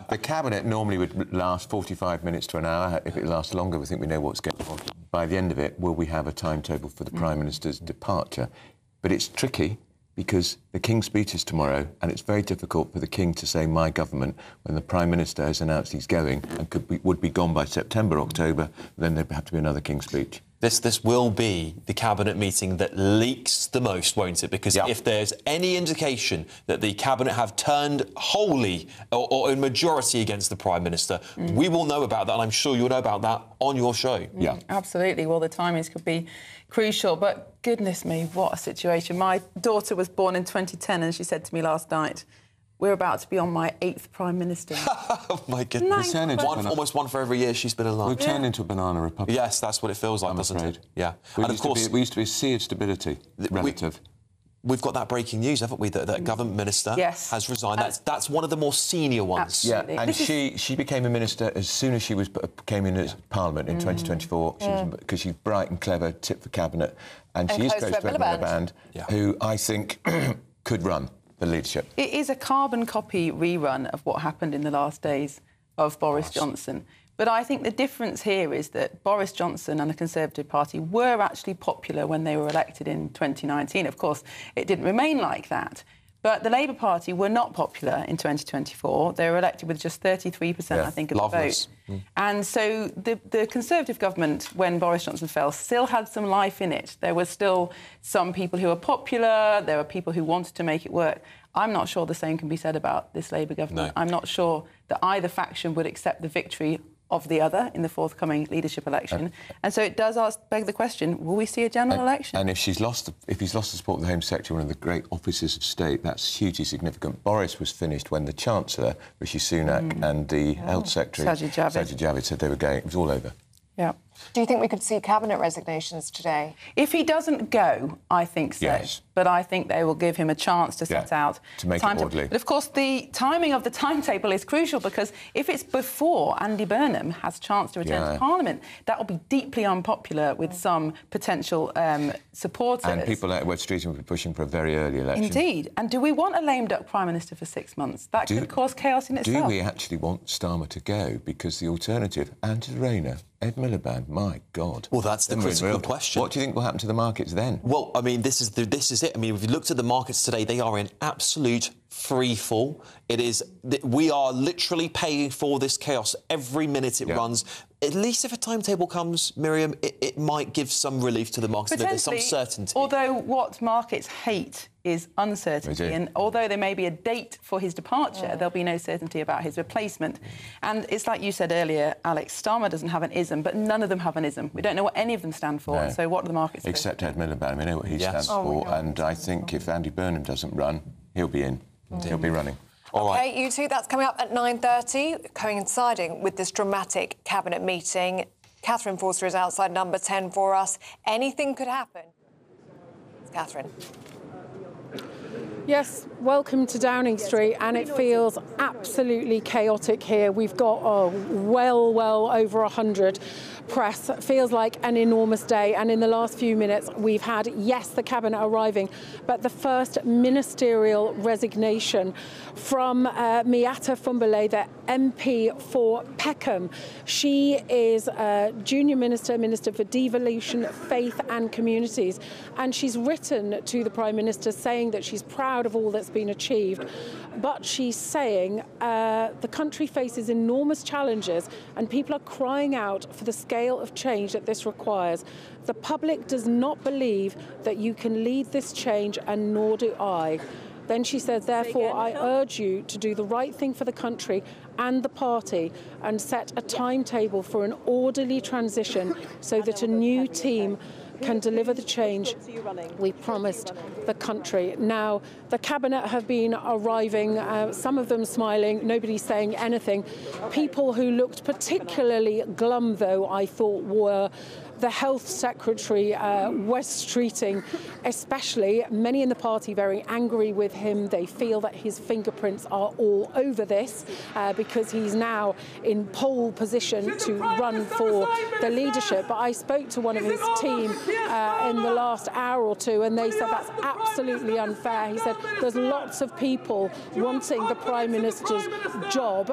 The Cabinet normally would last 45 minutes to an hour. If it lasts longer, we think we know what's going on. By the end of it, will we have a timetable for the Prime Minister's departure? But it's tricky because the King's speech is tomorrow, and it's very difficult for the King to say "my government" when the Prime Minister has announced he's going and would be gone by September, October. Then there'd have to be another King's speech. This will be the Cabinet meeting that leaks the most, won't it? Because if there's any indication that the Cabinet have turned wholly or in majority against the Prime Minister, we will know about that, and I'm sure you'll know about that on your show. Yeah, absolutely. Well, the timings could be crucial, but goodness me, what a situation. My daughter was born in 2010, and she said to me last night, "We're about to be on my 8th Prime Minister." Oh, my goodness. Almost one for every year she's been alive. We've turned into a banana republic. Yes, that's what it feels like, doesn't it? Yeah. And of course, we used to be a sea of stability, relative. We've got that breaking news, haven't we, that government minister has resigned. That's one of the more senior ones. Absolutely. Yeah, and she became a minister as soon as she came in as Parliament in 2024, because she's bright and clever, tip for Cabinet, and she is close to Ed Miliband, who I think could run the leadership. It is a carbon copy rerun of what happened in the last days of Boris Johnson. But I think the difference here is that Boris Johnson and the Conservative Party were actually popular when they were elected in 2019. Of course, it didn't remain like that. But the Labour Party were not popular in 2024. They were elected with just 33%, I think, of the vote. And so the Conservative government, when Boris Johnson fell, still had some life in it. There were still some people who were popular. There were people who wanted to make it work. I'm not sure the same can be said about this Labour government. I'm not sure that either faction would accept the victory of the other in the forthcoming leadership election. And so it does beg the question, will we see a general election? And if he's lost the support of the Home Secretary, one of the great offices of state, that's hugely significant. Boris was finished when the Chancellor, Rishi Sunak, and the Health Secretary, Sajid Javid, said they were going. It was all over. Yeah. Do you think we could see Cabinet resignations today? If he doesn't go, I think so. Yes. But I think they will give him a chance to set out... to make it orderly. But, of course, the timing of the timetable is crucial, because if it's before Andy Burnham has a chance to return to Parliament, that will be deeply unpopular with some potential supporters. And people like West Streeting will be pushing for a very early election. Indeed. And do we want a lame duck Prime Minister for 6 months? That could cause chaos in itself. Do we actually want Starmer to go? Because the alternative, Angela Rayner, Ed Miliband, my God. Well, that's the critical question. What do you think will happen to the markets then? Well, I mean, this is it. I mean, if you looked at the markets today, they are in absolute free fall. We are literally paying for this chaos every minute it runs. At least if a timetable comes, Miriam, it might give some relief to the markets. There's some certainty. Although what markets hate is uncertainty, and although there may be a date for his departure, there'll be no certainty about his replacement. And it's like you said earlier, Alex, Starmer doesn't have an ism, but none of them have an ism. We don't know what any of them stand for, and so what do the markets Except Ed Miliband, we know what he stands for, and I think if Andy Burnham doesn't run, he'll be in. He'll be running. OK, you two, that's coming up at 9:30, coinciding with this dramatic Cabinet meeting. Catherine Forster is outside number 10 for us. Anything could happen. It's Catherine. Yes, welcome to Downing Street, and it feels absolutely chaotic here. We've got well over 100 press. It feels like an enormous day, and in the last few minutes we've had, yes, the Cabinet arriving, but the first ministerial resignation from Miatta Faunbollet, the MP for Peckham. She is Junior Minister for Devolution, Faith and Communities, and she's written to the Prime Minister saying that she's proud of all that's been achieved, but she's saying the country faces enormous challenges and people are crying out for the scale of change that this requires. The public does not believe that you can lead this change, and nor do I. Then she says, therefore, I urge you to do the right thing for the country and the party and set a timetable for an orderly transition so that a new team can deliver the change we promised the country. Now, the Cabinet have been arriving, some of them smiling, nobody's saying anything. People who looked particularly glum, though, I thought, were the Health Secretary, West Streeting, especially. Many in the party very angry with him. They feel that his fingerprints are all over this because he's now in pole position to run for the leadership. But I spoke to one of his team in the last hour or two, and they said that's absolutely unfair. He said there's lots of people wanting the Prime Minister's job,